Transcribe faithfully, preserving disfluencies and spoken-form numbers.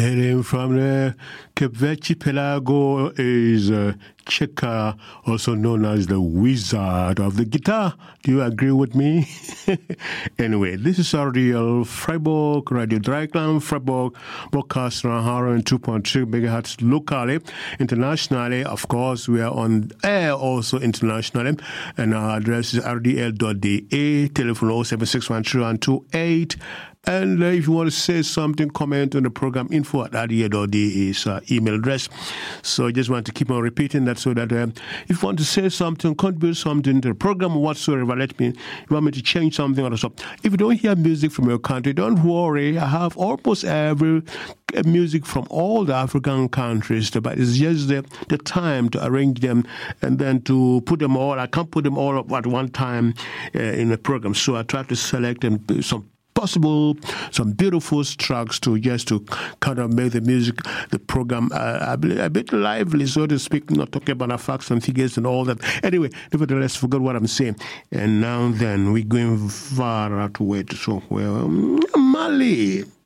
Hailing from the Cape Verde Archipelago is uh, Chika, also known as the Wizard of the Guitar. Do you agree with me? Anyway, this is R D L Freiburg, Radio Dreieckland, Freiburg, broadcast on one hundred two point three megahertz locally. Internationally, of course, we are on air also internationally, and our address is r d l dot d a, telephone oh seven six one three one two eight. And uh, if you want to say something, comment on the program, info at r d l dot d a is uh, email address. So I just want to keep on repeating that so that uh, if you want to say something, contribute something to the program or whatsoever, let me, you want me to change something or something. If you don't hear music from your country, don't worry. I have almost every music from all the African countries, but it's just the, the time to arrange them and then to put them all. I can't put them all up at one time uh, in the program. So I try to select them, some possible, some beautiful tracks to just to kind of make the music, the program uh, a, bit, a bit lively, so to speak, not talking about our facts and figures and all that. Anyway, nevertheless, forgot what I'm saying. And now then, we're going far out to wait. So, well, Mali.